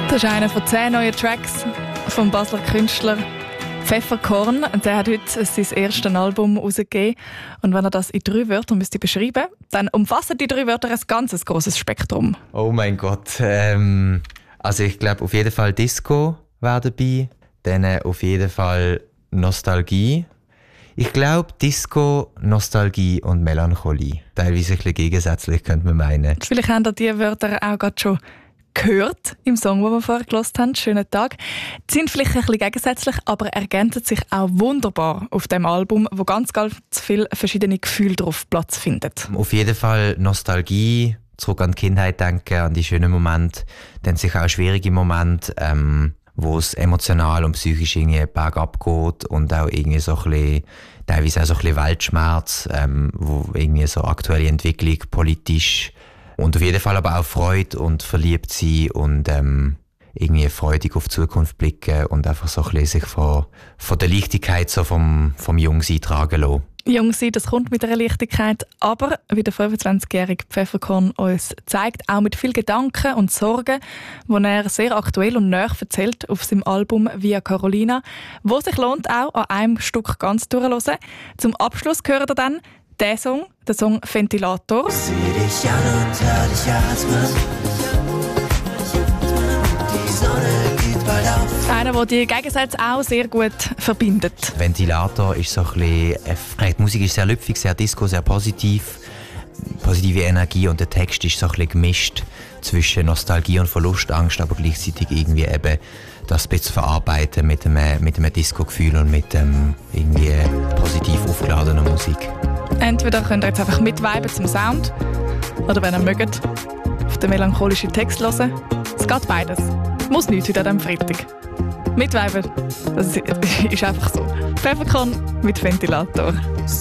Das ist einer von 10 neuen Tracks vom Basler Künstler Pfefferkorn. Der hat heute sein erstes Album herausgegeben. Und wenn er das in 3 Wörtern beschreiben müsste, dann umfassen die 3 Wörter ein ganz grosses Spektrum. Oh mein Gott. Also ich glaube auf jeden Fall Disco wäre dabei. Dann auf jeden Fall Nostalgie. Ich glaube Disco, Nostalgie und Melancholie. Teilweise ein bisschen gegensätzlich, könnte man meinen. Vielleicht haben diese Wörter auch gerade schon gehört im Song, den wir vorher gehört haben. Schönen Tag. Sie sind vielleicht ein bisschen gegensätzlich, aber ergänzen sich auch wunderbar auf dem Album, wo ganz viele verschiedene Gefühle drauf Platz finden. Auf jeden Fall Nostalgie, zurück an die Kindheit denken, an die schönen Momente, dann sicher auch schwierige Momente, wo es emotional und psychisch irgendwie bergab geht und auch irgendwie so ein bisschen, teilweise auch so ein bisschen Weltschmerz, wo irgendwie so aktuelle Entwicklung politisch und auf jeden Fall aber auch Freude und verliebt sein und irgendwie freudig auf die Zukunft blicken und einfach so ein bisschen sich von der Leichtigkeit so vom Jungsein tragen lassen. Jung sein, das kommt mit einer Leichtigkeit, aber wie der 25-jährige Pfefferkorn uns zeigt, auch mit viel Gedanken und Sorgen, die er sehr aktuell und nahe erzählt auf seinem Album «Via Carolina», wo sich lohnt, auch an einem Stück ganz durchzuhören. Zum Abschluss hören wir dann den Song «Ventilator». Sieh dich an und hör dich atmen. Die Sonne geht bald auf. Einer, der die Gegensätze auch sehr gut verbindet. Ventilator ist so ein bisschen, die Musik ist sehr lüpfig, sehr disco, sehr positiv, positive Energie und der Text ist so ein bisschen gemischt zwischen Nostalgie und Verlustangst, aber gleichzeitig irgendwie eben das ein bisschen verarbeiten mit einem Disco-Gefühl und mit irgendwie positiv aufgeladener Musik. Entweder könnt ihr jetzt einfach mitviben zum Sound oder wenn ihr mögt, auf den melancholischen Text hören. Es geht beides. Muss nichts heute an diesem Freitag. Mitviben, das ist einfach so. Pfefferkorn mit Ventilator.